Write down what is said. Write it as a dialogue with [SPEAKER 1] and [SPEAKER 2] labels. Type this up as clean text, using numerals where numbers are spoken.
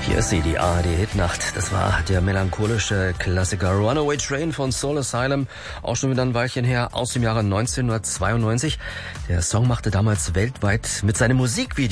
[SPEAKER 1] Hier ist sie, die ARD-Hitnacht. Das war der melancholische Klassiker Runaway Train von Soul Asylum. Auch schon wieder ein Weilchen her, aus dem Jahre 1992. Der Song machte damals weltweit mit seinem Musikvideo